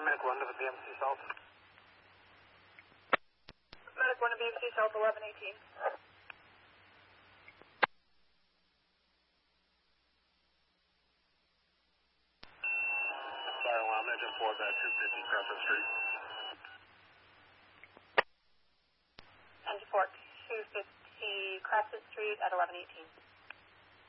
Medic 1 to the BMC South. Medic 1 to BMC South, 1118. Sorry, well, I'm engine 4 at 250 Crescent Street. Engine 4, 250 Crescent Street at 1118.